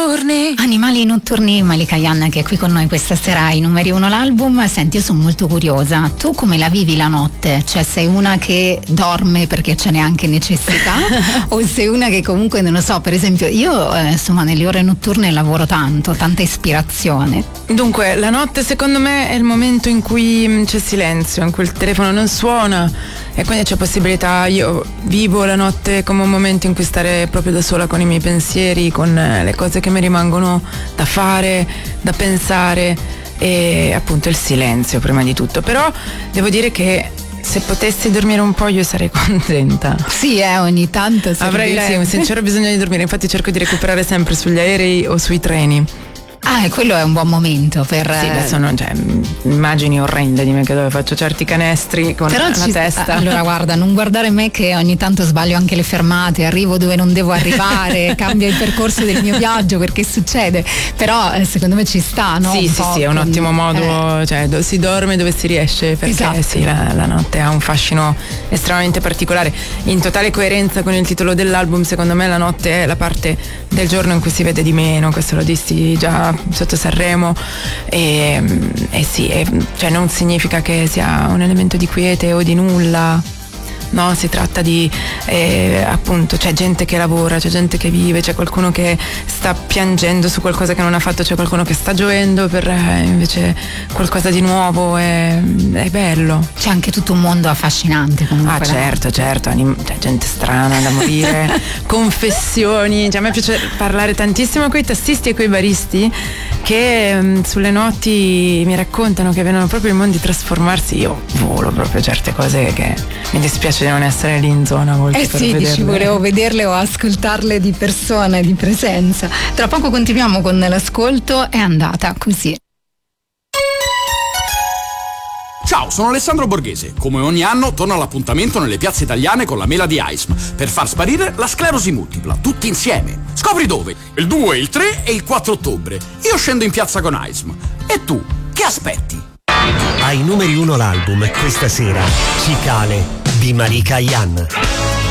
notturni. Animali notturni, Malika Ayane, che è qui con noi questa sera ai numeri 1 l'album. Senti, io sono molto curiosa, tu come la vivi la notte? Cioè, sei una che dorme perché ce n'è anche necessità o sei una che comunque, non lo so, per esempio io insomma nelle ore notturne lavoro tanto, tanta ispirazione. Dunque, la notte secondo me è il momento in cui c'è silenzio, in cui il telefono non suona e quindi c'è possibilità. Io vivo la notte come un momento in cui stare proprio da sola con i miei pensieri, con le cose che mi rimangono da fare, da pensare, e appunto il silenzio prima di tutto. Però devo dire che se potessi dormire un po' io sarei contenta. Sì, ogni tanto avrei un sincero bisogno di dormire, infatti cerco di recuperare sempre sugli aerei o sui treni. E quello è un buon momento per... Sì, adesso immagini orrende di me che dove faccio certi canestri con la testa. Allora guarda, non guardare me che ogni tanto sbaglio anche le fermate, arrivo dove non devo arrivare, cambia il percorso del mio viaggio perché succede, però secondo me ci sta, no? Sì, è un ottimo modo, cioè si dorme dove si riesce, perché esatto. Sì, la notte ha un fascino estremamente particolare, in totale coerenza con il titolo dell'album. Secondo me la notte è la parte del giorno in cui si vede di meno, questo lo dissi già sotto Sanremo, e sì, cioè non significa che sia un elemento di quiete o di nulla. No, si tratta di appunto, c'è gente che lavora, c'è gente che vive, c'è qualcuno che sta piangendo su qualcosa che non ha fatto, c'è qualcuno che sta gioendo per invece qualcosa di nuovo, è bello. C'è anche tutto un mondo affascinante comunque. Certo, c'è gente strana da morire, confessioni, cioè a me piace parlare tantissimo con i tassisti e con i baristi che sulle notti mi raccontano che vedono proprio i mondi trasformarsi. Io volo proprio certe cose che mi dispiace di non essere lì in zona molto per sì, vederle. Dici, volevo vederle o ascoltarle di persona, di presenza. Tra poco continuiamo con l'ascolto. È andata così. Ciao, sono Alessandro Borghese. Come ogni anno torno all'appuntamento nelle piazze italiane con la mela di AISM per far sparire la sclerosi multipla, tutti insieme. Scopri dove? Il 2, il 3 e il 4 ottobre. Io scendo in piazza con AISM. E tu, che aspetti? Ai numeri 1 l'album questa sera, Cicale di Malika Ayane.